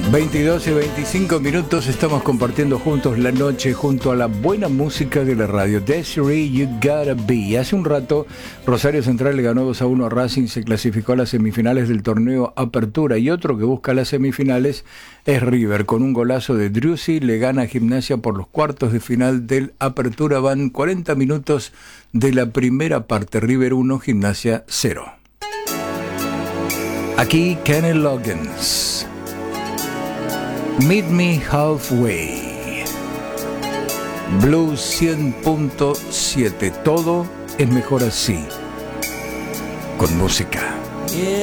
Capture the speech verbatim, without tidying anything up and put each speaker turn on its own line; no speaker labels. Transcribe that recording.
veintidós y veinticinco minutos, estamos compartiendo juntos la noche junto a la buena música de la radio. Desiree, You Gotta Be. Hace un rato Rosario Central le ganó dos a uno a Racing, se clasificó a las semifinales del torneo Apertura, y otro que busca las semifinales es River. Con un golazo de Driussi le gana a Gimnasia por los cuartos de final del Apertura. Van cuarenta minutos de la primera parte. River uno, Gimnasia cero. Aquí Kenny Loggins. Meet Me Halfway. Blues cien punto siete. Todo es mejor así, con música.